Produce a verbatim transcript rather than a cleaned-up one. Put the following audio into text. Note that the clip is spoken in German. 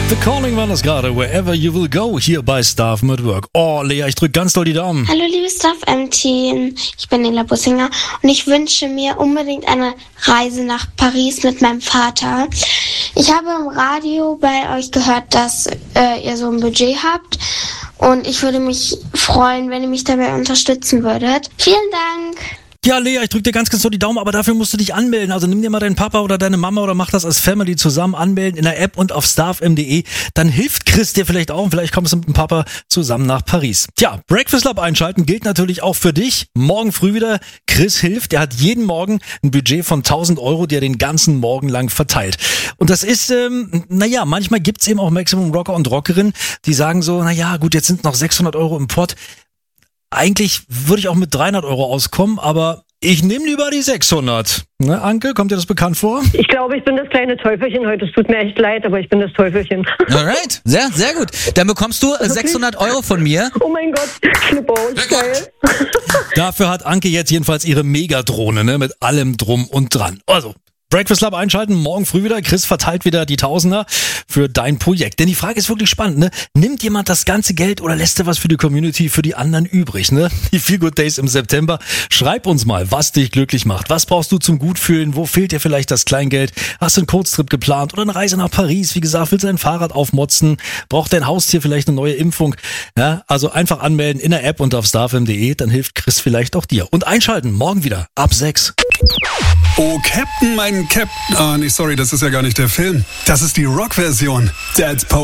The Calling war das gerade, Wherever You Will Go, hier bei Staff at Work. Oh, Lea, ich drück ganz doll die Daumen. Hallo liebe Staff-M-Team, ich bin Nela Bussinger und ich wünsche mir unbedingt eine Reise nach Paris mit meinem Vater. Ich habe im Radio bei euch gehört, dass äh, ihr so ein Budget habt und ich würde mich freuen, wenn ihr mich dabei unterstützen würdet. Vielen Dank! Ja, Lea, ich drück dir ganz, ganz doll die Daumen, aber dafür musst du dich anmelden. Also nimm dir mal deinen Papa oder deine Mama oder mach das als Family zusammen, anmelden in der App und auf staff punkt m punkt de. Dann hilft Chris dir vielleicht auch und vielleicht kommst du mit dem Papa zusammen nach Paris. Tja, Breakfast Lab einschalten gilt natürlich auch für dich. Morgen früh wieder, Chris hilft. Der hat jeden Morgen ein Budget von tausend Euro, die er den ganzen Morgen lang verteilt. Und das ist, ähm, naja, manchmal gibt's eben auch Maximum Rocker und Rockerinnen, die sagen so, naja, gut, jetzt sind noch sechshundert Euro im Pott. Eigentlich würde ich auch mit dreihundert Euro auskommen, aber ich nehme lieber die sechshundert. Ne, Anke, kommt dir das bekannt vor? Ich glaube, ich bin das kleine Teufelchen heute. Es tut mir echt leid, aber ich bin das Teufelchen. Alright, sehr, sehr gut. Dann bekommst du äh, sechshundert Euro von mir. Oh mein Gott, Schnippo, geil. Dafür hat Anke jetzt jedenfalls ihre Megadrohne, ne, mit allem drum und dran. Also, Breakfast Lab einschalten, morgen früh wieder. Chris verteilt wieder die Tausender für dein Projekt. Denn die Frage ist wirklich spannend, ne? Nimmt jemand das ganze Geld oder lässt er was für die Community, für die anderen übrig, ne? Die Feel Good Days im September. Schreib uns mal, was dich glücklich macht. Was brauchst du zum Gutfühlen? Wo fehlt dir vielleicht das Kleingeld? Hast du einen Kurztrip geplant oder eine Reise nach Paris? Wie gesagt, willst du dein Fahrrad aufmotzen? Braucht dein Haustier vielleicht eine neue Impfung? Ja, also einfach anmelden in der App und auf staff punkt m punkt de. Dann hilft Chris vielleicht auch dir. Und einschalten, morgen wieder, ab sechs. Oh, Captain, mein Captain. Ah, nee, sorry, das ist ja gar nicht der Film. Das ist die Rock-Version. Dad's Power.